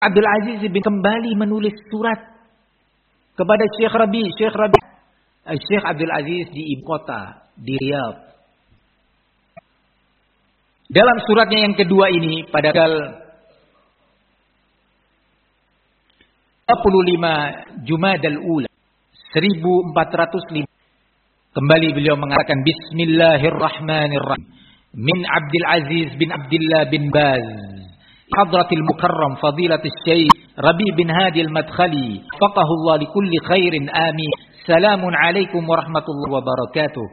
Abdul Aziz bin kembali menulis surat kepada Syekh Rabi. Syekh Abdul Aziz di ibu kota, di Riyadh. Dalam suratnya yang kedua ini pada tanggal 25 Jumadal Ula 1405 kembali beliau mengatakan Bismillahirrahmanirrahim min Abdul Aziz bin Abdullah bin Baz Hadratil Mukarram Fadilatul Syekh Rabi bin Hadi Al-Madkhali faqahullah likulli khairin amin. Salamun alaikum warahmatullahi wabarakatuh.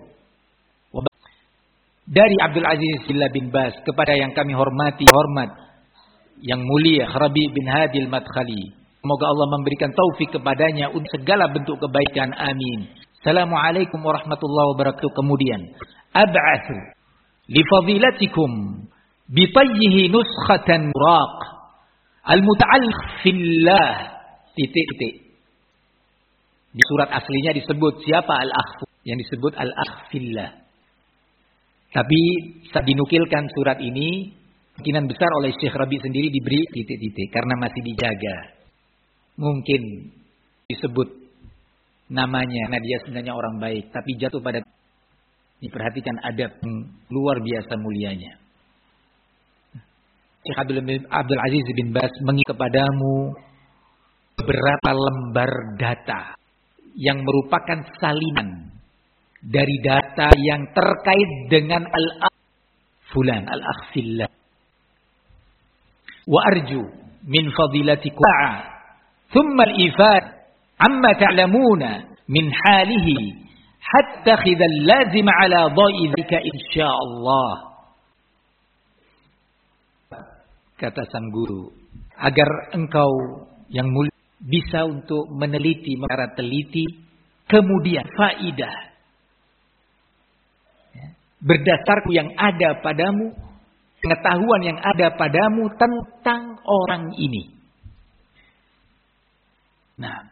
Dari Abdul Aziz bin Baz kepada yang kami hormati, hormat yang mulia Rabi bin Hadi Al-Madkhali. Semoga Allah memberikan taufik kepadanya untuk segala bentuk kebaikan. Amin. Assalamualaikum warahmatullahi wabarakatuh. Kemudian, ab'athu li fadilatikum bi tayyihi nuskhatan muraq al-muta'alliq fillah titik. Di surat aslinya disebut siapa al-akh, yang disebut al-akh fillah. Tapi saat dinukilkan surat ini, kemungkinan besar oleh Syekh Rabi sendiri diberi titik-titik karena masih dijaga. Mungkin disebut namanya karena dia sebenarnya orang baik, tapi jatuh pada diperhatikan adab luar biasa mulianya. Syekh Abdul Aziz bin Baz mengingat kepadamu beberapa lembar data yang merupakan salinan dari data yang terkait dengan al-akh fulan, al-akh fillah. Wa arju min fadilatikum ثم الإفاد عما تعلمون من حاله حتى خذ اللازم على ضوء ذلك إن شاء الله. Kata sang guru, agar engkau yang mulia bisa untuk meneliti, secara teliti, kemudian faidah berdasarkan yang ada padamu, pengetahuan yang ada padamu tentang orang ini. Nah,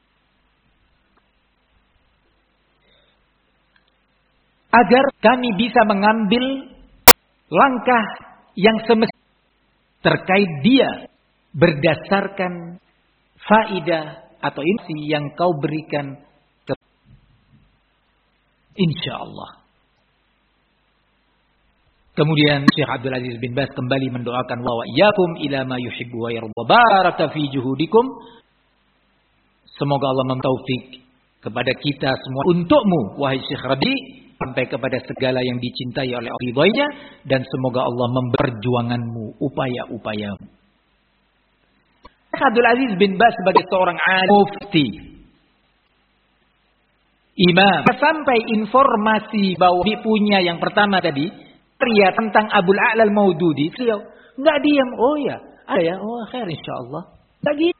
agar kami bisa mengambil langkah yang semestinya terkait dia berdasarkan faidah atau insi yang kau berikan insyaallah. Kemudian Syekh Abdul Aziz bin Baz kembali mendoakan wa iyyakum ila ma yuhibbu wa yarda baraka fi juhudikum. Semoga Allah memtaufik kepada kita semua untukmu wahai Syekh Rabi sampai kepada segala yang dicintai oleh ridhonya, dan semoga Allah memperjuanganmu upaya-upayamu. Syekh Abdul Aziz bin Baz sebagai seorang mufti, imam, sampai informasi bahwa punya yang pertama tadi karya tentang Abul A'la Al-Maududi, beliau enggak diam. Oh ya, ada ya. Oh khair insyaallah. Lagi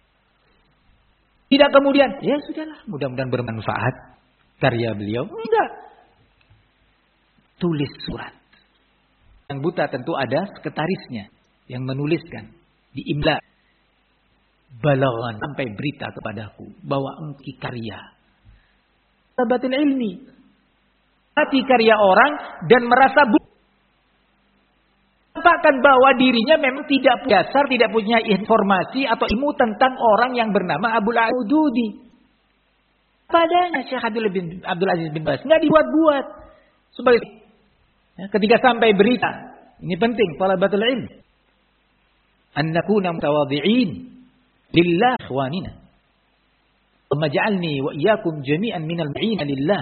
tidak kemudian, ya sudahlah, mudah-mudahan bermanfaat karya beliau. Enggak. Tulis surat. Yang buta tentu ada sekretarisnya yang menuliskan, diimla. Balaghan, sampai berita kepadaku bahwa engki karya. Sabatul ilmi. Hati karya orang dan merasa menampakkan bahwa dirinya memang tidak punya dasar, tidak punya informasi atau ilmu tentang orang yang bernama Abul A'ududi. Padanya Syekh Abdul Aziz bin Baz nggak dibuat-buat. Sebagai ketika sampai berita, ini penting talabatul ilm, an nakuna mutawadhi'in lillah ikhwanina. Allahumma ja'alni wa iyyakum jami'an minal mu'ina lillah.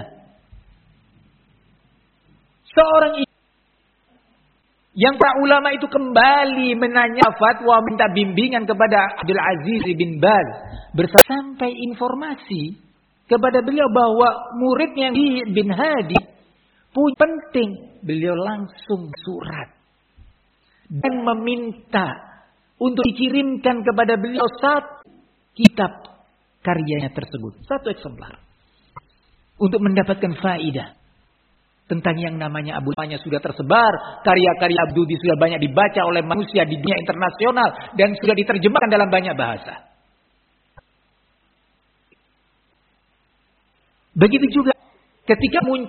Seorang yang para ulama itu kembali menanya fatwa, minta bimbingan kepada Abdul Aziz bin Baz. Sampai informasi kepada beliau bahwa muridnya bin Hadi penting. Beliau langsung surat dan meminta untuk dikirimkan kepada beliau satu kitab karyanya tersebut, satu eksemplar, untuk mendapatkan faidah. Tentang yang namanya Abu A'la sudah tersebar, karya-karya Abdudi sudah banyak dibaca oleh manusia di dunia internasional dan sudah diterjemahkan dalam banyak bahasa. Begitu juga ketika muncul